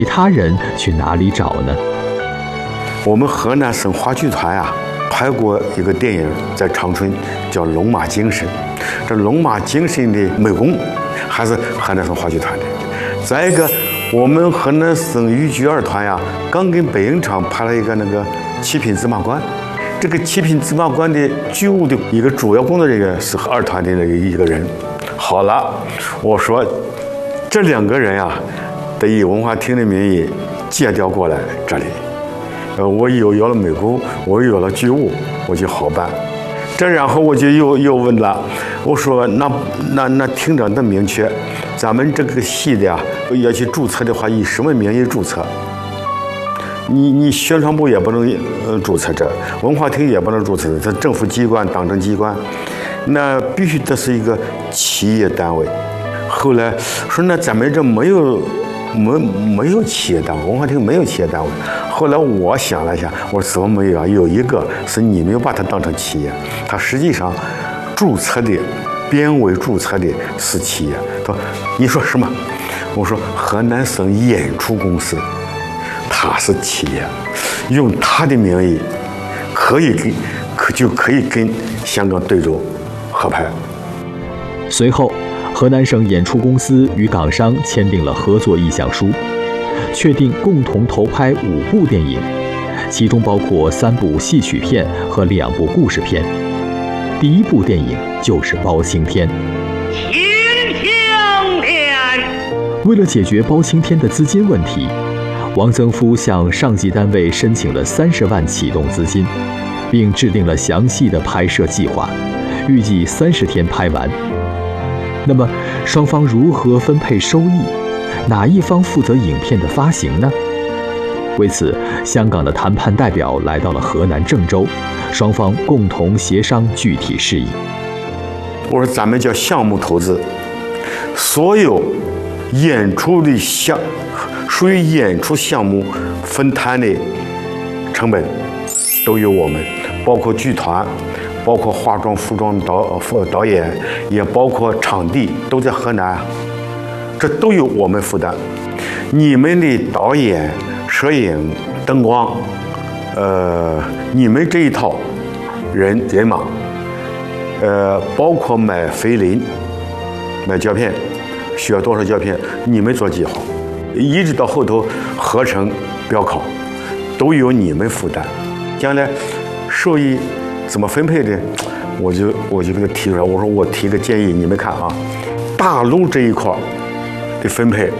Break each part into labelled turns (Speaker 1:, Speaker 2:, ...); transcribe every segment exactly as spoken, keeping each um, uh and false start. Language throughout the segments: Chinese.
Speaker 1: 其他人去哪里找呢？
Speaker 2: 我们河南省话剧团啊，拍过一个电影在长春，叫《龙马精神》。这《龙马精神》的美工还是河南省话剧团的。再一个，我们河南省豫剧二团呀，刚跟北影厂拍了一个那个《七品芝麻官》。这个《七品芝麻官》的剧务的一个主要工作人员是二团的一个人。好了，我说这两个人啊，得以文化厅的名义借调过来这里。呃，我有有了美工，我有了剧务，我就好办。这然后我就又又问了，我说那那那厅长的明确，咱们这个戏的呀，要去注册的话，以什么名义注册？你你宣传部也不能呃注册这，文化厅也不能注册，这政府机关、党政机关，那必须得是一个企业单位。后来说那咱们这没有没没有企业单位，文化厅没有企业单位。后来我想了一下，我说怎么没有啊？有一个是你没有把它当成企业，它实际上注册的编委注册的是企业。他说你说什么？我说河南省演出公司，它是企业，用它的名义可以跟可就可以跟香港对州合拍。
Speaker 1: 随后，河南省演出公司与港商签订了合作意向书，确定共同投拍五部电影，其中包括三部戏曲片和两部故事片。第一部电影就是《包青天》。
Speaker 3: 秦香莲。
Speaker 1: 为了解决包青天的资金问题，王曾夫向上级单位申请了三十万启动资金，并制定了详细的拍摄计划，预计三十天拍完。那么，双方如何分配收益？哪一方负责影片的发行呢？为此，香港的谈判代表来到了河南郑州，双方共同协商具体事宜。
Speaker 2: 我说咱们叫项目投资，所有演出的项属于演出项目分摊的成本都由我们，包括剧团，包括化妆、服装导导演，也包括场地，都在河南，这都由我们负担。你们的导演、摄影、灯光，呃，你们这一套人人马，呃，包括买菲林、买胶片，需要多少胶片，你们做计划，一直到后头合成、标考，都由你们负担。将来收益怎么分配的，我就我就给他提出来。我说我提个建议，你们看啊，大陆这一块的分配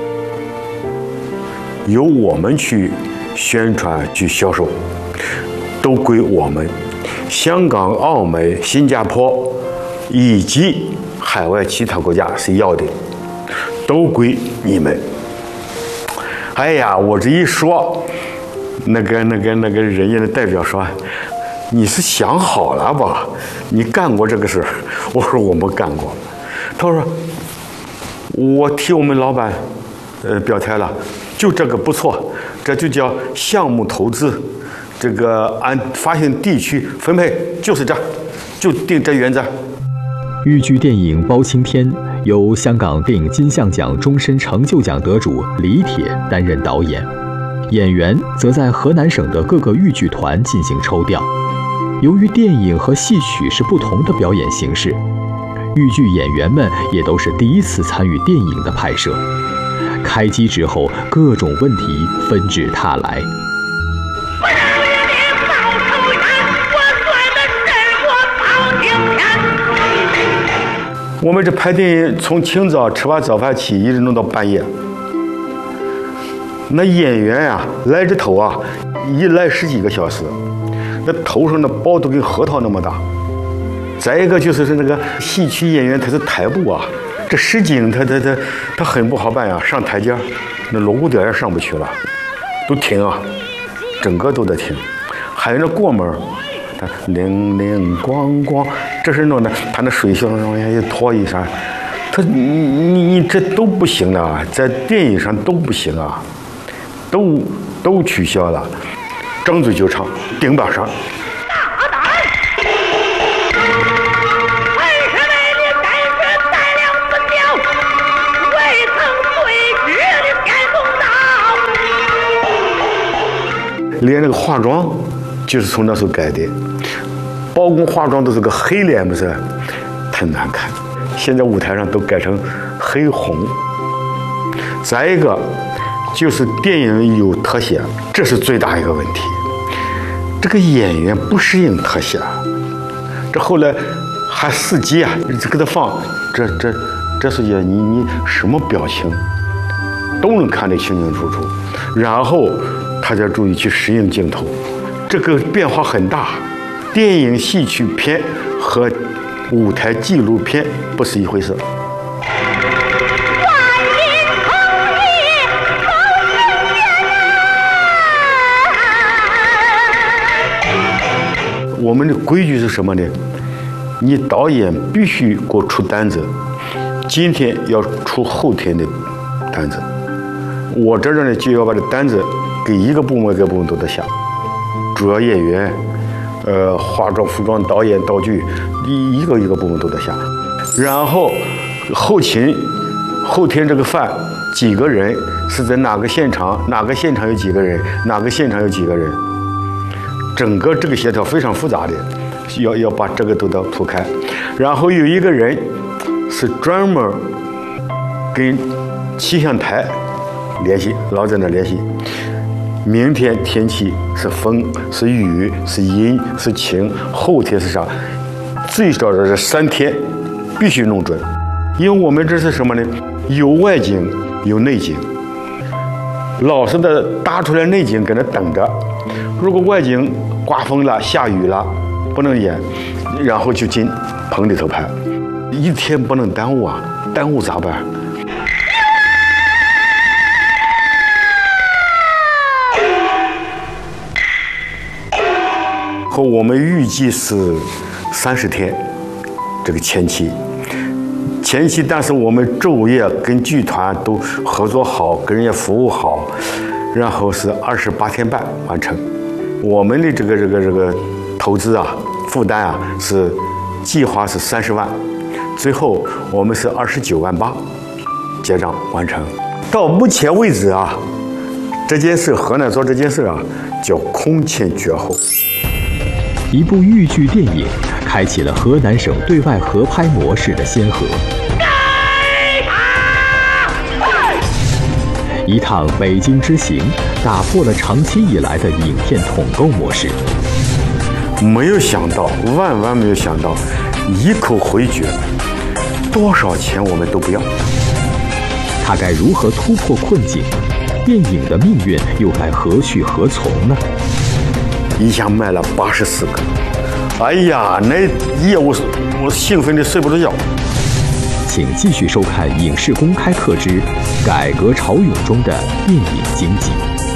Speaker 2: 由我们去宣传、去销售，都归我们。香港、澳门、新加坡以及海外其他国家谁要的，都归你们。哎呀，我这一说，那个、那个、那个人家的代表说。你是想好了吧？你干过这个事儿？我说我没干过。他说我替我们老板呃表态了，就这个不错，这就叫项目投资，这个按发行地区分配就是这，就定这原则。
Speaker 1: 豫剧电影《包青天》由香港电影金像奖终身成就奖得主李铁担任导演，演员则在河南省的各个豫剧团进行抽调。由于电影和戏曲是不同的表演形式，豫剧演员们也都是第一次参与电影的拍摄。开机之后，各种问题纷至沓来。
Speaker 2: 我们这拍电影从清早吃完早饭起，一直弄到半夜。那演员呀、啊，来这头啊，一来十几个小时。那头上的包都跟核桃那么大。再一个就是是那个戏曲演员，他是台步啊，这实景他他他他很不好办呀，上台阶那锣鼓点也上不去了，都停啊，整个都得停。还有那过门，他铃铃咣咣，这是弄的，他那水箱上面一拖一下，他你你你这都不行了，在电影上都不行啊，都都取消了。张嘴就唱，顶把上。
Speaker 3: 大胆！为什么你敢是带了孙彪？未曾对决的天公道
Speaker 2: 连那个化妆就是从那时候改的，包公化妆都是个黑脸，不是很难看。现在舞台上都改成黑红。再一个就是电影有特写，这是最大一个问题。这个演员不适应特写，这后来还司机啊，这给他放，这这这是也你你什么表情都能看得清清楚楚，然后他就注意去适应镜头，这个变化很大。电影戏曲片和舞台纪录片不是一回事。我们的规矩是什么呢？你导演必须给我出单子，今天要出后天的单子。我这儿呢就要把这单子给一个部门，一个部门都得下，主要演员、呃化妆、服装、导演、道具，一一个一个部门都得下。然后后勤，后天这个饭几个人是在哪个现场，哪个现场有几个人，哪个现场有几个人。整个这个协调非常复杂的，要要把这个都要铺开，然后有一个人是专门跟气象台联系，老在那联系。明天天气是风是雨是阴是晴，后天是啥？最少的是三天必须弄准，因为我们这是什么呢？有外景有内景，老实的搭出来内景搁那等着。如果外景刮风了、下雨了，不能演，然后就进棚里头拍，一天不能耽误啊！耽误咋办？和我们预计是三十天，这个前期，前期，但是我们昼夜跟剧团都合作好，跟人家服务好，然后是二十八天半完成。我们的这个这个这个投资啊，负担啊是计划是三十万，最后我们是二十九万八结账完成。到目前为止啊，这件事河南做这件事啊叫空前绝后。
Speaker 1: 一部豫剧电影开启了河南省对外合拍模式的先河。一趟北京之行打破了长期以来的影片统购模式。
Speaker 2: 没有想到，万万没有想到，一口回绝，多少钱我们都不要。
Speaker 1: 他该如何突破困境？电影的命运又该何去何从呢？
Speaker 2: 一下卖了八十四个，哎呀，那业务我兴奋的睡不着觉。
Speaker 1: 请继续收看《影视公开课之改革潮涌中的电影经济》。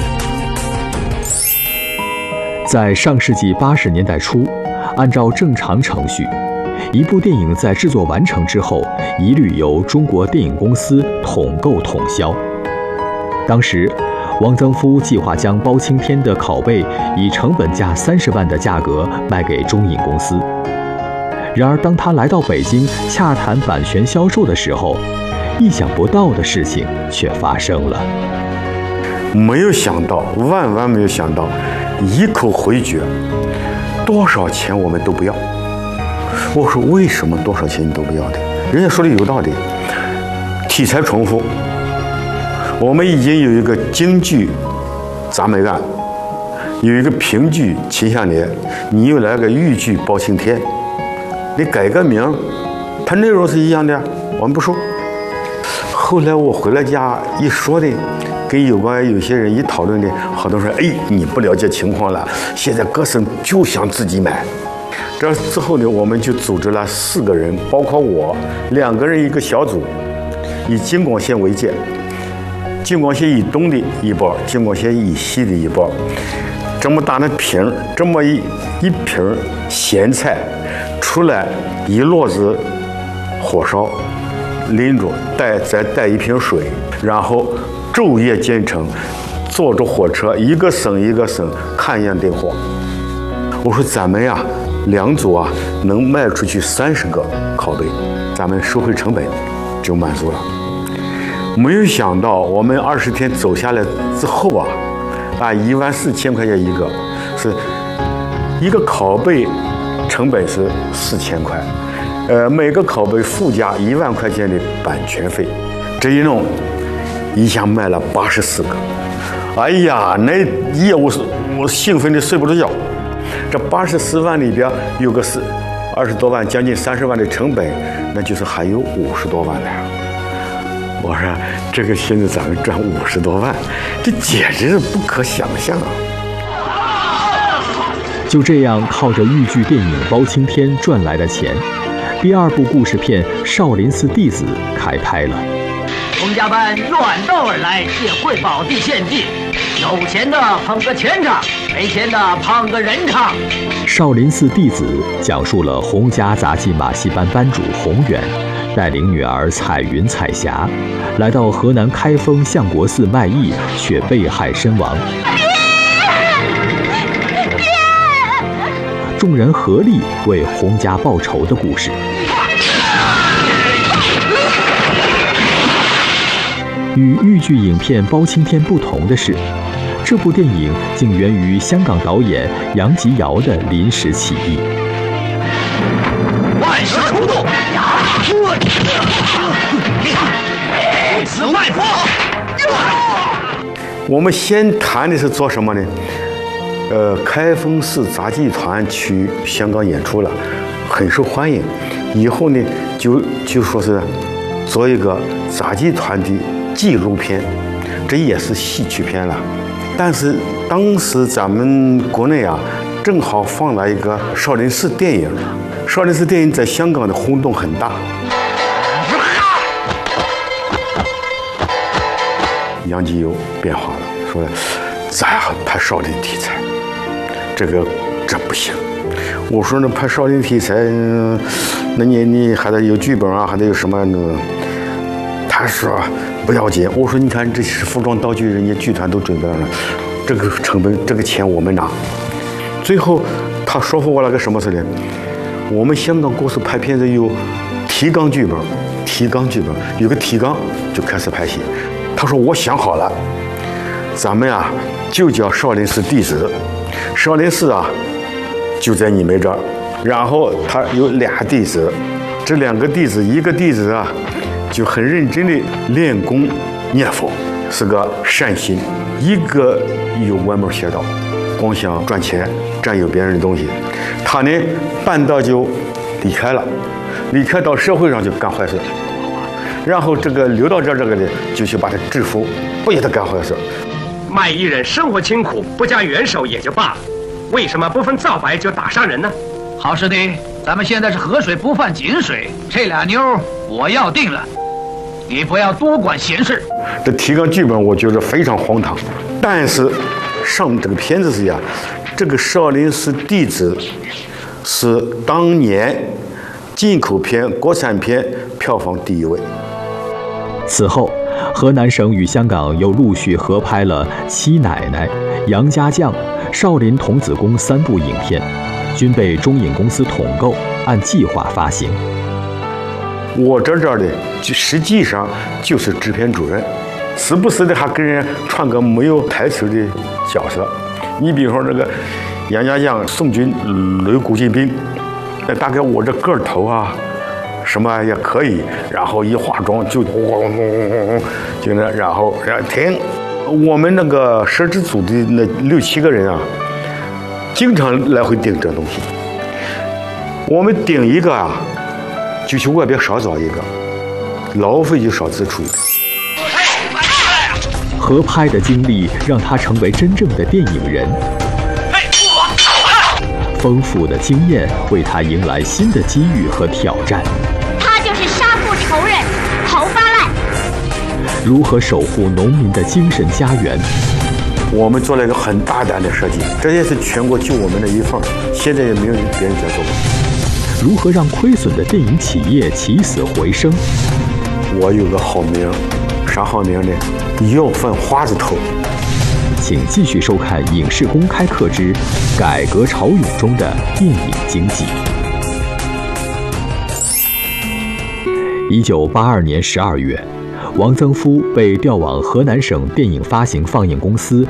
Speaker 1: 在上世纪八十年代初，按照正常程序，一部电影在制作完成之后，一律由中国电影公司统购统销。当时，汪曾祜计划将包青天的拷贝以成本价三十万的价格卖给中影公司。然而，当他来到北京洽谈版权销售的时候，意想不到的事情却发生了。
Speaker 2: 没有想到，万万没有想到，一口回绝，多少钱我们都不要。我说为什么多少钱你都不要的？人家说的有道理，题材重复。我们已经有一个京剧铡美案，有一个评剧秦香莲，你又来个豫剧包青天。你改个名，它内容是一样的，我们不说。后来我回了家一说的，跟有关有些人一讨论的，好多人说：“哎，你不了解情况了，现在各省就想自己买。”这之后呢，我们就组织了四个人，包括我，两个人一个小组，以京广线为界，京广线以东的一波，京广线以西的一波。这么大的瓶，这么一一瓶咸菜。出来一摞子火烧，拎着带再带一瓶水，然后昼夜兼程，坐着火车一个省一个省看样订货。我说咱们呀，两组啊能卖出去三十个拷贝，咱们收回成本就满足了。没有想到我们二十天走下来之后啊， 啊，一万四千块钱一个，是一个拷贝成本是四千块，呃，每个拷贝附加一万块钱的版权费，这一弄，一下卖了八十四个，哎呀，那一夜我是我兴奋的睡不着觉。这八十四万里边有个是二十多万，将近三十万的成本，那就是还有五十多万的。我说这个现在咱们赚五十多万，这简直是不可想象啊！
Speaker 1: 就这样靠着豫剧电影《包青天》赚来的钱，第二部故事片《少林寺弟子》开拍了。
Speaker 4: 洪家班远道而来，借会宝地献计，有钱的捧个钱场，没钱的捧个人场。
Speaker 1: 《少林寺弟子》讲述了洪家杂技马戏班班主洪远带领女儿彩云、彩霞来到河南开封相国寺卖艺，却被害身亡。众人合力为洪家报仇的故事。与豫剧影片《包青天》不同的是，这部电影竟源于香港导演杨吉尧的临时起意。
Speaker 4: 万蛇出洞，对此外佛。
Speaker 2: 我们先谈的是做什么呢？呃，开封市杂技团去香港演出了，很受欢迎。以后呢，就就说是做一个杂技团的纪录片，这也是戏曲片了。但是当时咱们国内啊，正好放了一个少林寺电影，少林寺电影在香港的轰动很大。杨吉尧变化了，说咱拍少林题材，这个这不行。我说那拍少林题材，那你你还得有剧本啊，还得有什么那个。他说不要紧。我说你看这是服装道具，人家剧团都准备了，这个成本这个钱我们拿。最后他说服我了个什么事呢？我们香港公司拍片子有提纲剧本，提纲剧本有个提纲就开始拍戏。他说我想好了，咱们啊就叫少林寺弟子，少林寺啊就在你们这儿，然后他有俩弟子，这两个弟子，一个弟子啊就很认真的练功念佛，是个善心；一个有歪门邪道，光想赚钱，占有别人的东西。他呢半道就离开了，离开到社会上就干坏事，然后这个留到这儿这个呢就去把他制服，不许他干坏事。
Speaker 5: 卖艺人生活清苦，不加援手也就罢了，为什么不分皂白就打伤人呢？
Speaker 4: 好师弟，咱们现在是河水不犯井水，这俩妞我要定了，你不要多管闲事。
Speaker 2: 这提纲剧本我觉得非常荒唐，但是上这个片子是呀，这个少林寺弟子是当年进口片、国产片票房第一位。
Speaker 1: 此后，河南省与香港又陆续合拍了《七奶奶》《杨家将》《少林童子功》三部影片，均被中影公司统购，按计划发行。
Speaker 2: 我这这的就实际上就是制片主任，时不时的还跟人串个没有台词的角色。你比如说这个杨家将、宋军、擂古进兵，那大概我这个头啊，什么也可以，然后一化妆就轰轰轰轰，就那，然后然后停。我们那个摄制组的那六七个人啊，经常来回顶这东西。我们顶一个啊，就去外边少找一个，劳费就少支出一点。
Speaker 1: 合拍的经历让他成为真正的电影人，丰富的经验为他迎来新的机遇和挑战。
Speaker 6: 他就是杀父仇人侯发赖。
Speaker 1: 如何守护农民的精神家园？
Speaker 2: 我们做了一个很大胆的设计，这也是全国就我们的一份，现在也没有别人在做过。
Speaker 1: 如何让亏损的电影企业起死回生？
Speaker 2: 我有个好名，啥好名呢？要饭花子头。
Speaker 1: 请继续收看《影视公开课之改革潮涌中的电影经济》。一九八二年十二月，王曾夫被调往河南省电影发行放映公司